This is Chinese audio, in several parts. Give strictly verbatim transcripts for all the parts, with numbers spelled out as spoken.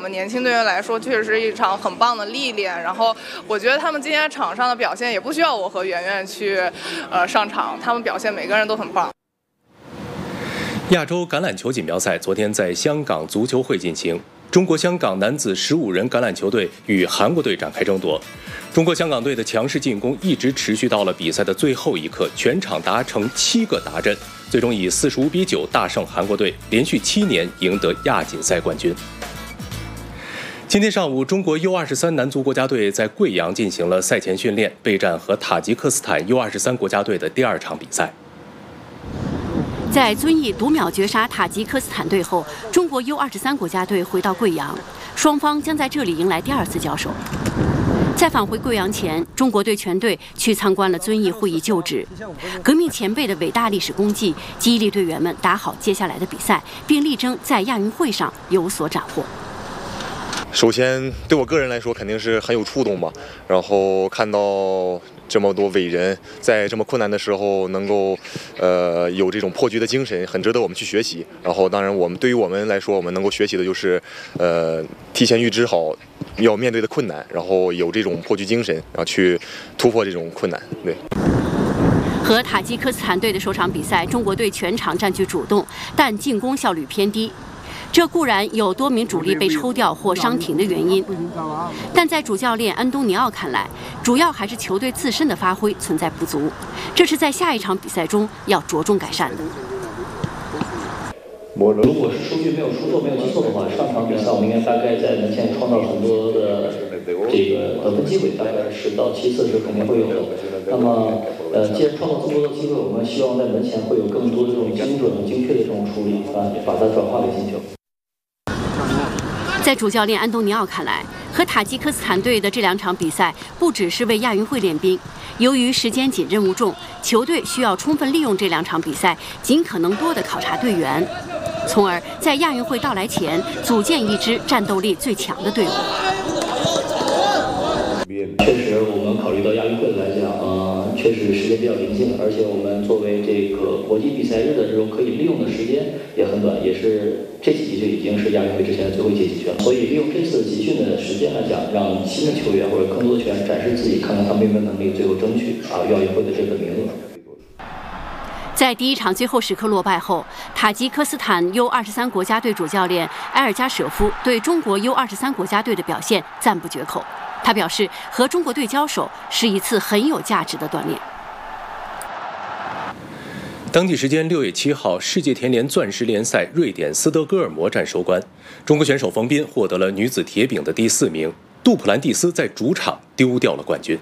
们年轻队员来说，确实是一场很棒的历练。然后我觉得他们今天场上的表现也不需要我和圆圆去呃上场，他们表现每个人都很棒。 亚洲橄榄球锦标赛昨天在香港足球会进行，中国香港男子十五人橄榄球队与韩国队展开争夺。中国香港队的强势进攻一直持续到了比赛的最后一刻，全场达成七个达阵，最终以四十五比九大胜韩国队，连续七年赢得亚锦赛冠军。今天上午，中国 U 二十三 男足国家队在贵阳进行了赛前训练，备战和塔吉克斯坦 U 二十三 国家队的第二场比赛。 在遵义读秒绝杀塔吉克斯坦队后，中国 U 二十三 国家队回到贵阳，双方将在这里迎来第二次交手。在返回贵阳前，中国队全队去参观了遵义会议旧址，革命前辈的伟大历史功绩激励队员们打好接下来的比赛，并力争在亚运会上有所斩获。 首先，对我个人来说肯定是很有触动吧。然后看到这么多伟人在这么困难的时候能够，呃，有这种破局的精神，很值得我们去学习。然后，当然我们对于我们来说，我们能够学习的就是，呃，提前预知好要面对的困难，然后有这种破局精神，然后去突破这种困难。对。 和塔吉克斯坦队的首场比赛，中国队全场占据主动，但进攻效率偏低。这固然有多名主力被抽调或伤停的原因，但在主教练安东尼奥看来，主要还是球队自身的发挥存在不足，这是在下一场比赛中要着重改善的。 如果是数据没有出错、没有记错的话，上场比赛我们应该大概在门前创造很多的这个得分机会，大概十到七次是肯定会有的。那么，呃，既然创造这么多的机会，我们希望在门前会有更多这种精准、精确的这种处理啊，把它转化为进球。 在主教练安东尼奥看来，和塔吉克斯坦队的这两场比赛不只是为亚运会练兵，由于时间紧、任务重，球队需要充分利用这两场比赛，尽可能多地考察队员，从而在亚运会到来前组建一支战斗力最强的队伍。 确实，我们考虑到亚运会来讲，呃，确实时间比较临近，而且我们作为这个国际比赛日的这种可以利用的时间也很短，也是这几集就已经是亚运会之前的最后一届集训了。所以利用这次集训的时间来讲，让新的球员或者更多的球员展示自己，看看他们有没有能力，最后争取啊亚运会的这个名额。 在第一场最后时刻落败后，塔吉克斯坦 U 二十三 国家队主教练埃尔加舍夫对中国 U 二十三 国家队的表现赞不绝口。他表示，和中国队交手是一次很有价值的锻炼。 当地时间六月七号，世界田联钻石联赛瑞典斯德哥尔摩站收官，中国选手冯彬获得了女子铁饼的第四名，杜普兰蒂斯在主场丢掉了冠军。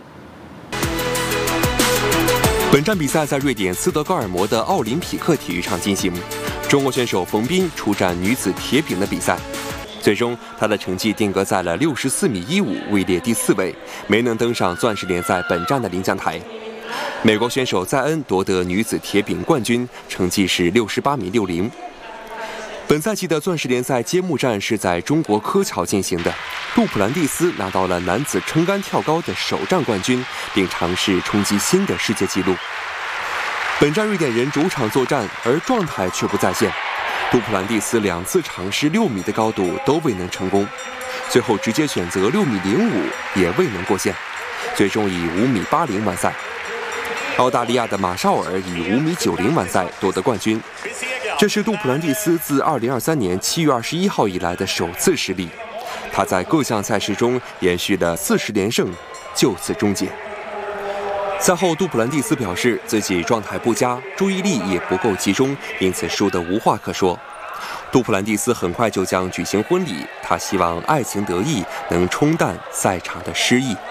本站比赛在瑞典斯德哥尔摩的奥林匹克体育场进行，中国选手冯彬出战女子铁饼的比赛。最终，他的成绩定格在了六十四米一五，位列第四位，没能登上钻石联赛本站的领奖台。美国选手塞恩夺得女子铁饼冠军，成绩是六十八米六零。本赛季的钻石联赛揭幕战是在中国柯桥进行的，杜普兰蒂斯拿到了男子撑杆跳高的首站冠军，并尝试冲击新的世界纪录。本站瑞典人主场作战，而状态却不在线。杜普兰蒂斯两次尝试六米的高度都未能成功，最后直接选择六米零五也未能过线，最终以五米八零完赛。澳大利亚的马绍尔以五米九零完赛夺得冠军，这是杜普兰蒂斯自二零二三年七月二十一号以来的首次失利。他在各项赛事中连续了四十连胜，就此终结。赛后，杜普兰蒂斯表示自己状态不佳，注意力也不够集中，因此输得无话可说。杜普兰蒂斯很快就将举行婚礼，他希望爱情得意能冲淡赛场的失意。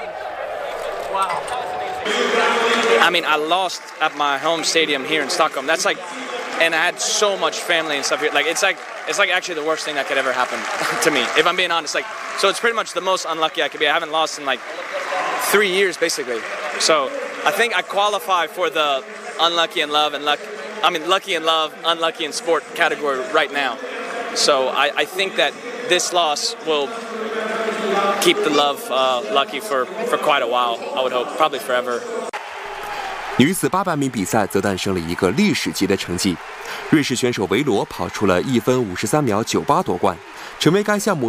I mean, I lost at my home stadium here in Stockholm. That's like, and I had so much family and stuff here. Like, it's like, it's like actually the worst thing that could ever happen to me, if I'm being honest. Like, so it's pretty much the most unlucky I could be. I haven't lost in like three years, basically. So I think I qualify for the unlucky in love and luck. I mean, lucky in love, unlucky in sport category right now. So I, I think that this loss will keep the love uh, lucky for, for quite a while. I would hope, probably forever. 女子八百米比赛则诞生了一个历史级的成绩，瑞士选手维罗跑出了一分五十三秒九八夺冠，成为该项目